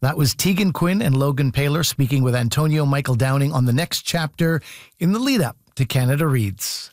That was Tegan Quinn and Logan Paylor speaking with Antonio Michael Downing on the next chapter in the lead-up to Canada Reads.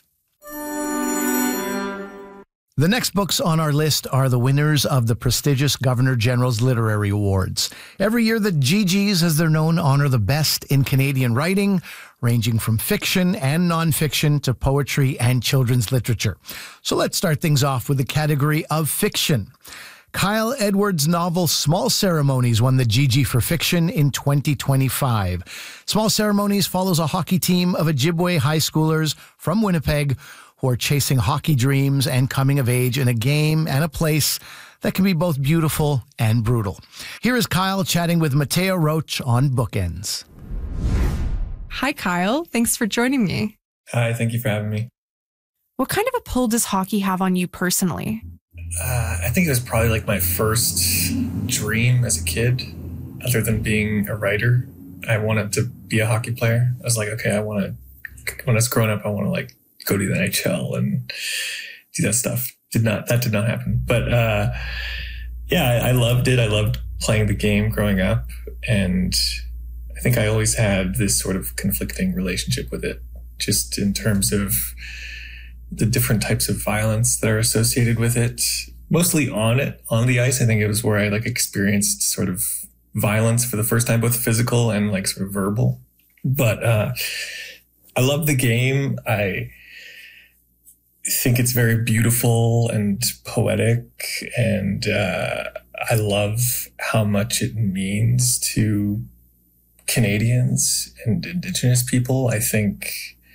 The next books on our list are the winners of the prestigious Governor-General's Literary Awards. Every year, the GGs, as they're known, honor the best in Canadian writing, ranging from fiction and nonfiction to poetry and children's literature. So let's start things off with the category of fiction. Kyle Edwards' novel Small Ceremonies won the GG for fiction in 2025. Small Ceremonies follows a hockey team of Ojibwe high schoolers from Winnipeg who are chasing hockey dreams and coming of age in a game and a place that can be both beautiful and brutal. Here is Kyle chatting with Mateo Roach on Bookends. Hi, Kyle. Thanks for joining me. Hi, thank you for having me. What kind of a pull does hockey have on you personally? I think it was probably like my first dream as a kid, other than being a writer. I wanted to be a hockey player. I was like, okay, when I was growing up, I want to like go to the NHL and do that stuff. That did not happen. But yeah, I loved it. I loved playing the game growing up. And I think I always had this sort of conflicting relationship with it, just in terms of the different types of violence that are associated with it, mostly on the ice. I think it was where I like experienced sort of violence for the first time, both physical and like sort of verbal. But I love the game. I think it's very beautiful and poetic, and I love how much it means to Canadians and Indigenous people. I think,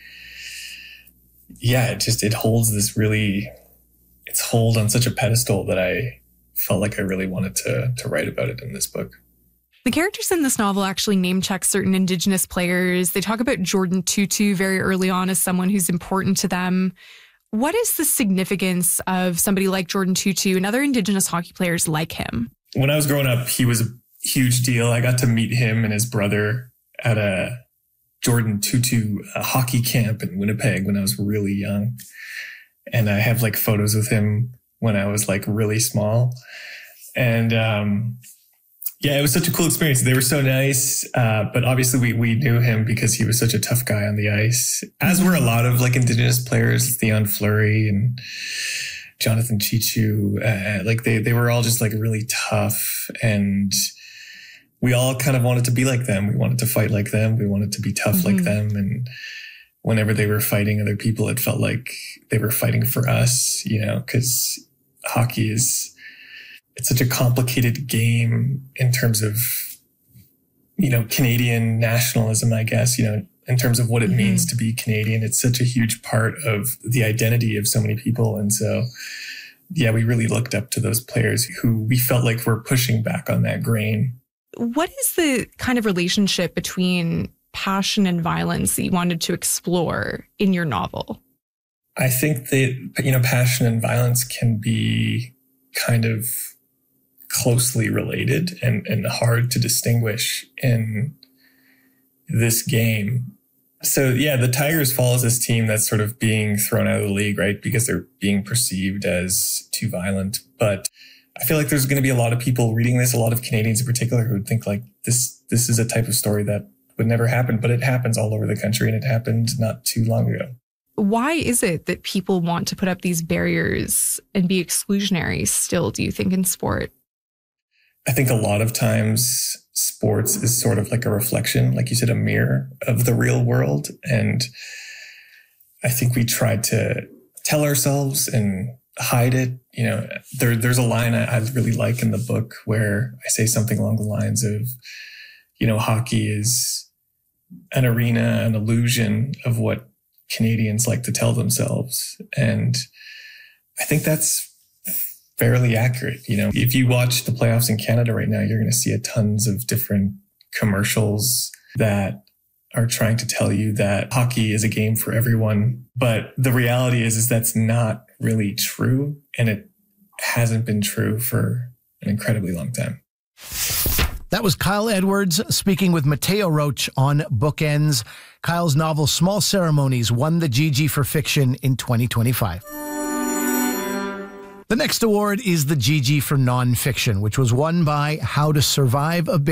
yeah, it holds this its hold on such a pedestal that I felt like I really wanted to write about it in this book. The characters in this novel actually name check certain Indigenous players. They talk about Jordan Tootoo very early on as someone who's important to them. What is the significance of somebody like Jordan Tootoo and other Indigenous hockey players like him? When I was growing up, he was a huge deal. I got to meet him and his brother at a Jordan Tootoo hockey camp in Winnipeg when I was really young. And I have like photos with him when I was like really small. And yeah, it was such a cool experience. They were so nice. But obviously we knew him because he was such a tough guy on the ice, as were a lot of like Indigenous players, Theon Fleury and Jonathan Chichu. Like they were all just like really tough, and we all kind of wanted to be like them. We wanted to fight like them. We wanted to be tough like them. And whenever they were fighting other people, it felt like they were fighting for us, because hockey it's such a complicated game in terms of, Canadian nationalism, I guess, in terms of what it means to be Canadian. It's such a huge part of the identity of so many people. And so, yeah, we really looked up to those players who we felt like were pushing back on that grain. What is the kind of relationship between passion and violence that you wanted to explore in your novel? I think that, passion and violence can be kind of closely related and hard to distinguish in this game. So, yeah, the Tigers follows this team that's sort of being thrown out of the league, right? Because they're being perceived as too violent. But I feel like there's going to be a lot of people reading this, a lot of Canadians in particular, who would think like this is a type of story that would never happen, but it happens all over the country, and it happened not too long ago. Why is it that people want to put up these barriers and be exclusionary still, do you think, in sport? I think a lot of times sports is sort of like a reflection, like you said, a mirror of the real world. And I think we try to tell ourselves and hide it. There's a line I really like in the book where I say something along the lines of, hockey is an arena, an illusion of what Canadians like to tell themselves. And I think that's fairly accurate. If you watch the playoffs in Canada right now, you're going to see tons of different commercials that are trying to tell you that hockey is a game for everyone. But the reality is that's not really true. And it hasn't been true for an incredibly long time. That was Kyle Edwards speaking with Mateo Roach on Bookends. Kyle's novel Small Ceremonies won the GG for fiction in 2025. The next award is the GG for nonfiction, which was won by How to Survive a